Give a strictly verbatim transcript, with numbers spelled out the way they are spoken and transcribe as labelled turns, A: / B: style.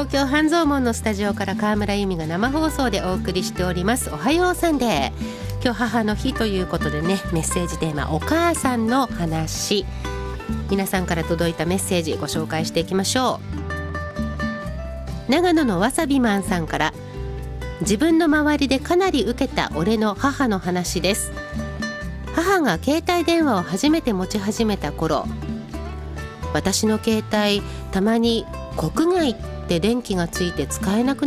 A: 東京半蔵門のスタジオから川村由美が生放送でお送りしております。おはようサンデー。今日母の日ということでね、メッセージテーマお母さんの話、皆さんから届いたメッセージご紹介していきましょう。長野のわさびマンさんから、自分の周りでかなり受けた俺の母の話です。母が携帯電話を初めて持ち始めた頃、私の携帯たまに国外って電気がついて使えなく